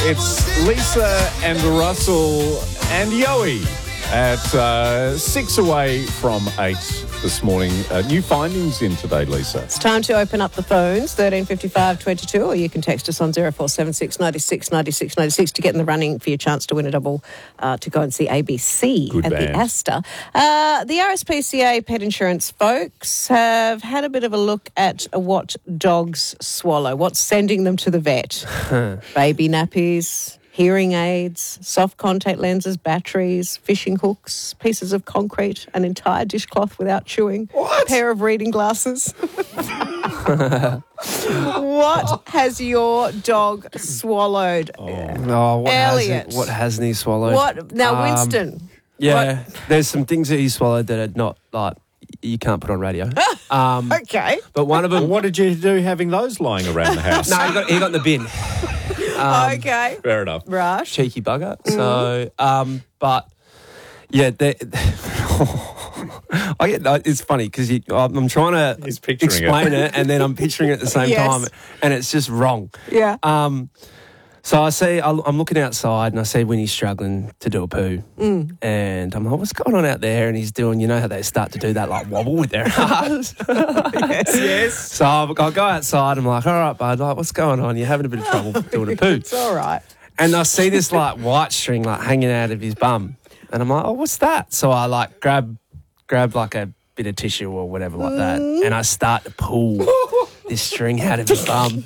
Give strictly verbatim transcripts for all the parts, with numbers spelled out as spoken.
It's Lisa and Russell and Yoey at uh, six away from eight this morning. Uh, new findings in today, Lisa. It's time to open up the phones, thirteen fifty-five twenty-two, or you can text us on zero four seven six ninety-six ninety-six ninety-six to get in the running for your chance to win a double uh, to go and see A B C Good at band. the Astor. Uh, the R S P C A pet insurance folks have had a bit of a look at what dogs swallow, what's sending them to the vet. Baby nappies, hearing aids, soft contact lenses, batteries, fishing hooks, pieces of concrete, an entire dishcloth without chewing, What? a pair of reading glasses. What has your dog swallowed? Oh, what Elliot. hasn't, what hasn't he swallowed? What? Now, Um, Winston. Yeah, What? there's some things that he swallowed that are not, like, you can't put on radio. Um, Okay. but one of Well, them... what did you do having those lying around the house? No, he got, he got in the bin. Um, okay. Fair enough. Rush. Cheeky bugger. So, um, but, yeah, they... I get, no, it's funny because I'm I'm trying to He's picturing it. explain it. and then I'm picturing it at the same Yes. time, and it's just wrong. Yeah. Um, so I see, I- I'm looking outside and I see Winnie's struggling to do a poo. Mm. And I'm like, what's going on out there? And he's doing, you know how they start to do that, like wobble with their ass. yes, yes. So I'll, I'll go outside. I'm like, all right, bud, like, what's going on? You're having a bit of trouble doing a poo. It's all right. And I see this like white string like hanging out of his bum. And I'm like, oh, what's that? So I like grab, grab like a bit of tissue or whatever like that. And I start to pull this string out of his bum.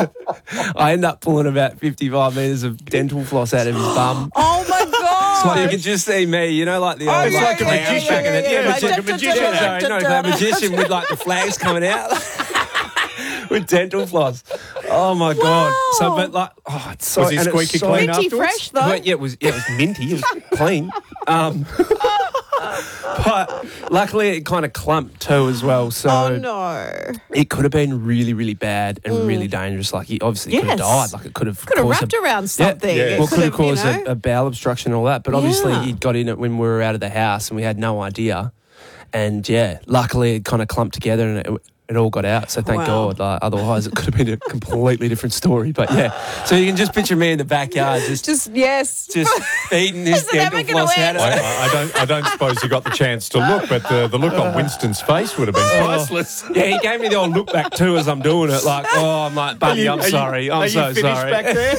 I end up pulling about fifty-five metres of dental floss out of his bum. Oh, my God. So you can just see me, you know, like the Oh, old yeah, like, yeah, clown yeah, yeah, back in the- yeah, yeah, it's yeah. like a magician. Da, da, Sorry, da, no, da, that da. magician with like the flags coming out. With dental floss. Oh my God. So, but like, oh, it's so. Was he and it's squeaky so- clean Minty afterwards? fresh, though. Well, yeah, it was. Yeah, it was minty. It was clean. Um, but luckily, it kind of clumped too as well. So Oh, no. it could have been really, really bad and really dangerous. Like he obviously could have Yes. died. Like it could have Could have caused wrapped a, around something. Yeah, It well, could could have have, you caused know. a, a bowel obstruction and all that. But obviously, Yeah. he got in it when we were out of the house and we had no idea. And yeah, luckily, it kind of clumped together and it. It all got out, so thank Wow. God. Like, otherwise, it could have been a completely different story. But yeah, so you can just picture me in the backyard, just just, Just, yes. feeding this Is it ever dental gonna floss end? out I, of it. I, I don't. I don't suppose you got the chance to look, but the, the look on Winston's face would have been priceless. Yeah, he gave me the old look back too as I'm doing it. Like, oh, I'm like, buddy, I'm Are you- sorry, I'm are so you finished sorry. back there?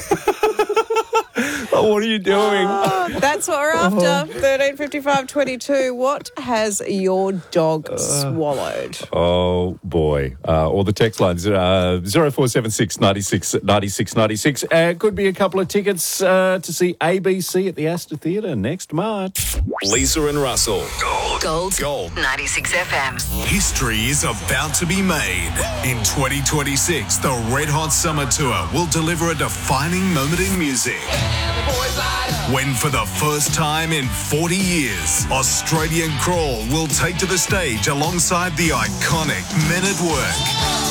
Like, what are you doing? Oh, that's what we're after. thirteen fifty-five twenty-two. What has your dog swallowed? Oh boy! Uh, or the text lines uh, zero four seven six ninety six ninety six ninety six. Uh, could be a couple of tickets uh, to see A B C at the Astor Theatre next March. Lisa and Russell. Gold. Gold. Gold. ninety-six F M. History is about to be made. In twenty twenty-six, the Red Hot Summer Tour will deliver a defining moment in music. When for the first time in forty years, Australian Crawl will take to the stage alongside the iconic Men at Work.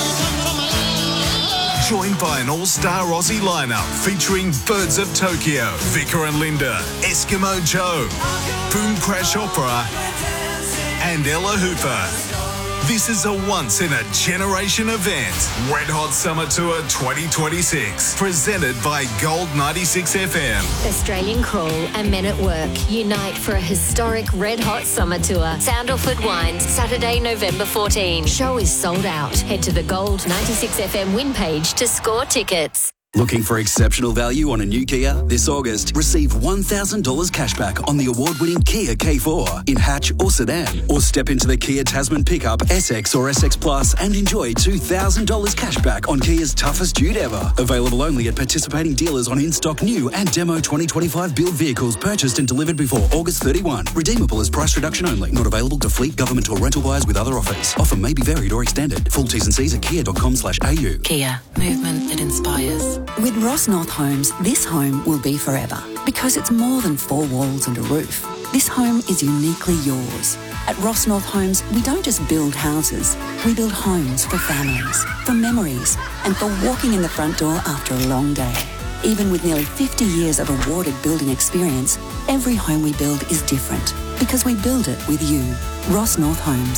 Joined by an all-star Aussie lineup featuring Birds of Tokyo, Vicar and Linda, Eskimo Joe, Boom Crash Opera, and Ella Hooper. This is a once-in-a-generation event. Red Hot Summer Tour twenty twenty-six, presented by Gold ninety-six F M. Australian Crawl and Men at Work unite for a historic Red Hot Summer Tour. Sandalford Wines, Saturday, November fourteenth. Show is sold out. Head to the Gold ninety-six F M win page to score tickets. Looking for exceptional value on a new Kia? This August, receive one thousand dollars cashback on the award-winning Kia K four in hatch or sedan. Or step into the Kia Tasman pickup, S X or S X Plus and enjoy two thousand dollars cashback on Kia's toughest dude ever. Available only at participating dealers on in-stock new and demo twenty twenty-five build vehicles purchased and delivered before August thirty-first. Redeemable as price reduction only. Not available to fleet, government or rental buyers with other offers. Offer may be varied or extended. Full T's and C's at kia dot com slash a u. Kia. Movement that inspires. With Ross North Homes, this home will be forever because it's more than four walls and a roof. This home is uniquely yours. At Ross North Homes, we don't just build houses, we build homes for families, for memories, and for walking in the front door after a long day. Even with nearly fifty years of awarded building experience, every home we build is different because we build it with you. Ross North Homes.